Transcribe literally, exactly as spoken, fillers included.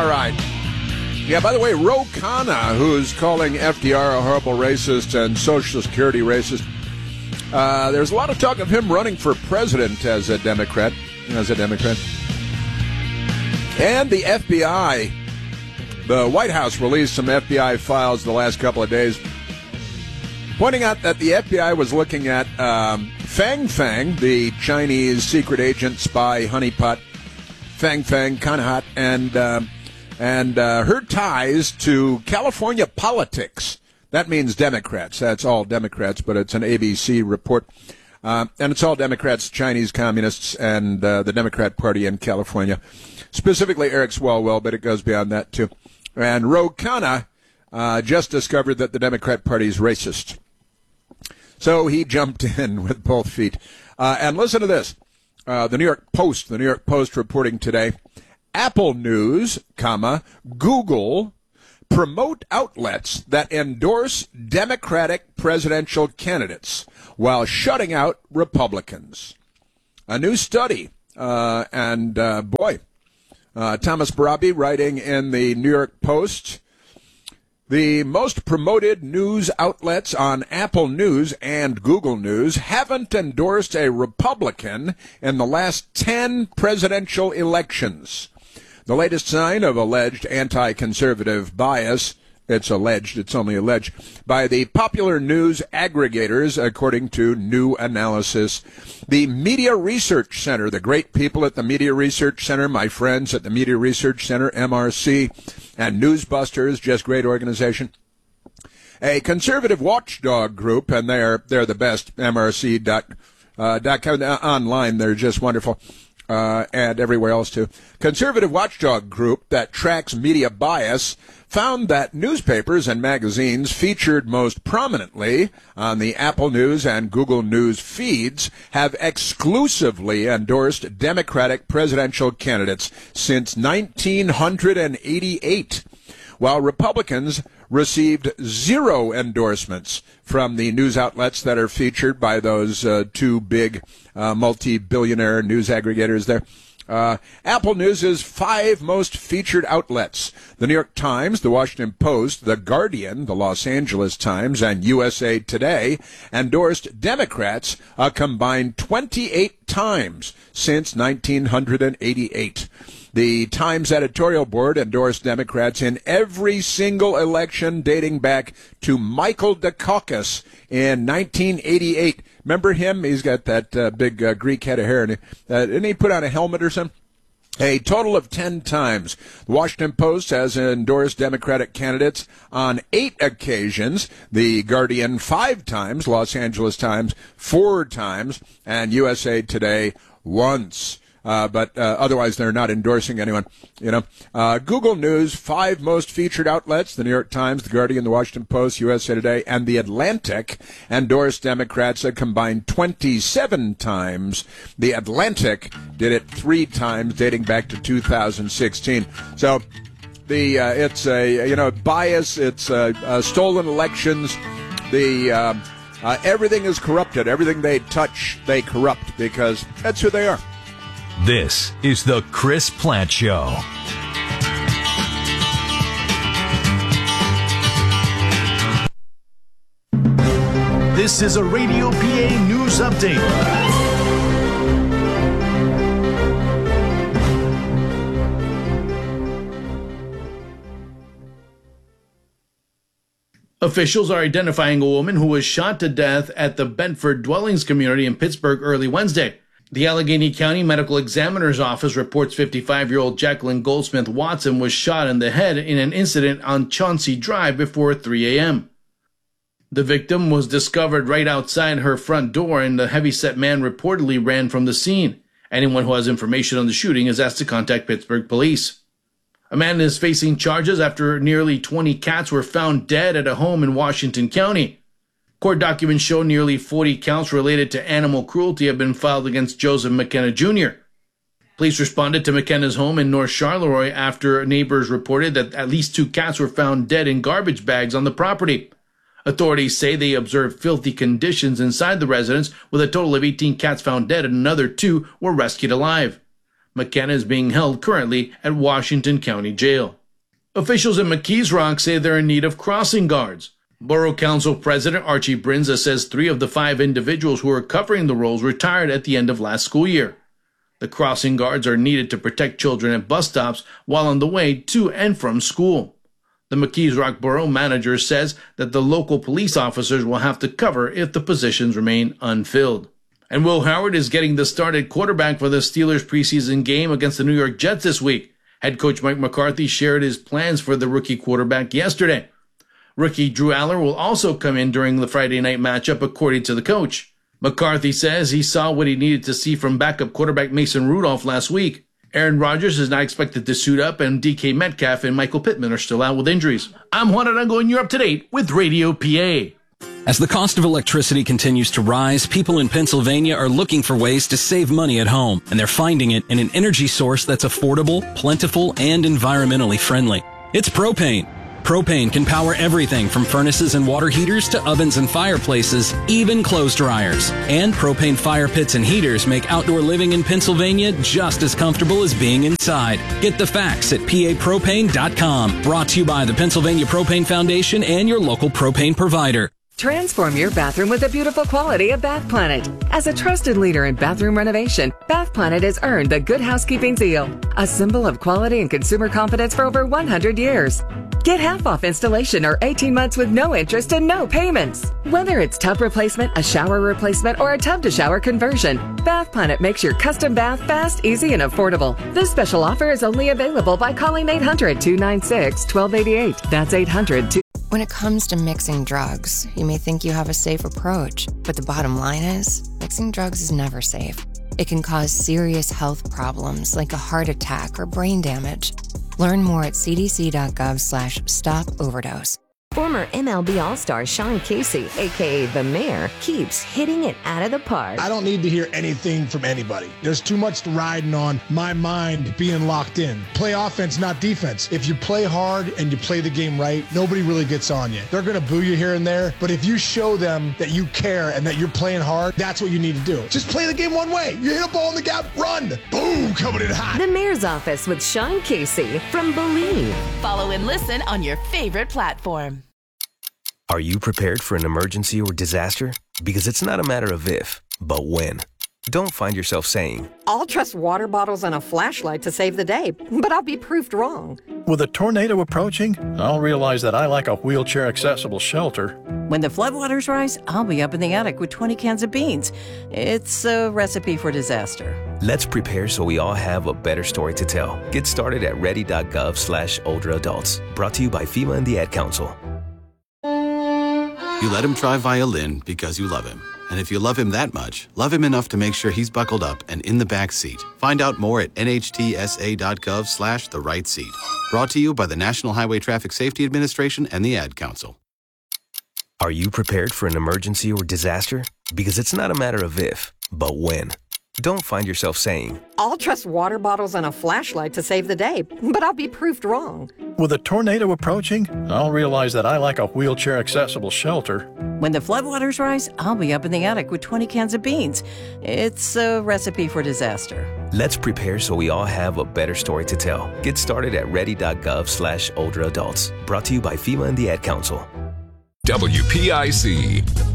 All right. Yeah, by the way, Ro Khanna, who's calling F D R a horrible racist and Social Security racist, uh, there's a lot of talk of him running for president as a Democrat, as a Democrat. And the F B I, the White House released some F B I files the last couple of days, pointing out that the F B I was looking at um, Fang Fang, the Chinese secret agent spy honeypot, Fang Fang, kind of hot, and uh, and uh, her ties to California politics. That means Democrats. That's all Democrats, but it's an A B C report. Uh, and it's all Democrats, Chinese communists, and uh, the Democrat Party in California. Specifically Eric Swalwell, but it goes beyond that, too. And Ro Khanna uh, just discovered that the Democrat Party is racist. So he jumped in with both feet. Uh, and listen to this. Uh, the New York Post, the New York Post reporting today, Apple News, comma, Google promote outlets that endorse Democratic presidential candidates while shutting out Republicans. A new study, uh, and uh, boy, uh, Thomas Barabi writing in the New York Post, the most promoted news outlets on Apple News and Google News haven't endorsed a Republican in the last ten presidential elections. The latest sign of alleged anti-conservative bias, it's alleged, it's only alleged, by the popular news aggregators, according to new analysis. The Media Research Center, the great people at the Media Research Center, my friends at the Media Research Center, M R C, and Newsbusters, just great organization. A conservative watchdog group, and they're they're the best, M R C dot com, uh, online, they're just wonderful. Uh, and everywhere else, too. Conservative watchdog group that tracks media bias found that newspapers and magazines featured most prominently on the Apple News and Google News feeds have exclusively endorsed Democratic presidential candidates since nineteen eighty-eight, while Republicans received zero endorsements from the news outlets that are featured by those uh, two big uh, multi-billionaire news aggregators there. Uh, Apple News' five most featured outlets: the New York Times, the Washington Post, the Guardian, the Los Angeles Times, and U S A Today, endorsed Democrats a combined twenty-eight times since nineteen eighty-eight. The Times editorial board endorsed Democrats in every single election dating back to Michael Dukakis in nineteen eighty-eight. Remember him? He's got that uh, big uh, Greek head of hair. And, uh, didn't he put on a helmet or something? A total of ten times. The Washington Post has endorsed Democratic candidates on eight occasions. The Guardian five times. Los Angeles Times four times. And U S A Today once. Uh, but uh, otherwise, they're not endorsing anyone. You know, uh, Google News, five most featured outlets: the New York Times, the Guardian, the Washington Post, U S A Today, and the Atlantic, endorsed Democrats a combined twenty-seven times. The Atlantic did it three times, dating back to two thousand sixteen. So, the uh, it's a you know bias. It's uh, uh, stolen elections. The uh, uh, everything is corrupted. Everything they touch, they corrupt, because that's who they are. This is the Chris Plante Show. This is a Radio P A news update. Officials are identifying a woman who was shot to death at the Bedford Dwellings community in Pittsburgh early Wednesday. The Allegheny County Medical Examiner's Office reports fifty-five-year-old Jacqueline Goldsmith Watson was shot in the head in an incident on Chauncey Drive before three a.m. The victim was discovered right outside her front door, and the heavyset man reportedly ran from the scene. Anyone who has information on the shooting is asked to contact Pittsburgh police. A man is facing charges after nearly twenty cats were found dead at a home in Washington County. Court documents show nearly forty counts related to animal cruelty have been filed against Joseph McKenna Junior Police responded to McKenna's home in North Charleroi after neighbors reported that at least two cats were found dead in garbage bags on the property. Authorities say they observed filthy conditions inside the residence, with a total of eighteen cats found dead and another two were rescued alive. McKenna is being held currently at Washington County Jail. Officials in McKees Rock say they're in need of crossing guards. Borough Council President Archie Brinza says three of the five individuals who are covering the roles retired at the end of last school year. The crossing guards are needed to protect children at bus stops while on the way to and from school. The McKees Rock Borough manager says that the local police officers will have to cover if the positions remain unfilled. And Will Howard is getting the start at quarterback for the Steelers preseason game against the New York Jets this week. Head coach Mike McCarthy shared his plans for the rookie quarterback yesterday. Rookie Drew Aller will also come in during the Friday night matchup, according to the coach. McCarthy says he saw what he needed to see from backup quarterback Mason Rudolph last week. Aaron Rodgers is not expected to suit up, and D K Metcalf and Michael Pittman are still out with injuries. I'm Juan Arango, and you're up to date with Radio P A. As the cost of electricity continues to rise, people in Pennsylvania are looking for ways to save money at home, and they're finding it in an energy source that's affordable, plentiful, and environmentally friendly. It's propane. Propane can power everything from furnaces and water heaters to ovens and fireplaces, even clothes dryers. And propane fire pits and heaters make outdoor living in Pennsylvania just as comfortable as being inside. Get the facts at P A propane dot com. Brought to you by the Pennsylvania Propane Foundation and your local propane provider. Transform your bathroom with the beautiful quality of Bath Planet. As a trusted leader in bathroom renovation, Bath Planet has earned the Good Housekeeping seal, a symbol of quality and consumer confidence for over one hundred years. Get half off installation or eighteen months with no interest and no payments. Whether it's tub replacement, a shower replacement, or a tub-to-shower conversion, Bath Planet makes your custom bath fast, easy, and affordable. This special offer is only available by calling eight hundred, two nine six, one two eight eight. That's eight hundred, two When it comes to mixing drugs, you may think you have a safe approach, but the bottom line is, mixing drugs is never safe. It can cause serious health problems like a heart attack or brain damage. Learn more at c d c dot gov slash stop overdose. Former M L B All-Star Sean Casey, a k a. The Mayor, keeps hitting it out of the park. I don't need to hear anything from anybody. There's too much riding on my mind being locked in. Play offense, not defense. If you play hard and you play the game right, nobody really gets on you. They're going to boo you here and there, but if you show them that you care and that you're playing hard, that's what you need to do. Just play the game one way. You hit a ball in the gap, run. Boom, coming in hot. The Mayor's Office with Sean Casey from Believe. Follow and listen on your favorite platform. Are you prepared for an emergency or disaster? Because it's not a matter of if, but when. Don't find yourself saying, I'll trust water bottles and a flashlight to save the day, but I'll be proved wrong. With a tornado approaching, I'll realize that I like a wheelchair-accessible shelter. When the floodwaters rise, I'll be up in the attic with twenty cans of beans. It's a recipe for disaster. Let's prepare so we all have a better story to tell. Get started at ready.gov slash older adults. Brought to you by FEMA and the Ad Council. You let him try violin because you love him. And if you love him that much, love him enough to make sure he's buckled up and in the back seat. Find out more at nhtsa.gov slash the right seat. Brought to you by the National Highway Traffic Safety Administration and the Ad Council. Are you prepared for an emergency or disaster? Because it's not a matter of if, but when. Don't find yourself saying, I'll trust water bottles and a flashlight to save the day, but I'll be proved wrong. With a tornado approaching, I'll realize that I like a wheelchair-accessible shelter. When the floodwaters rise, I'll be up in the attic with twenty cans of beans. It's a recipe for disaster. Let's prepare so we all have a better story to tell. Get started at ready.gov slash older adults. Brought to you by FEMA and the Ad Council. W P I C.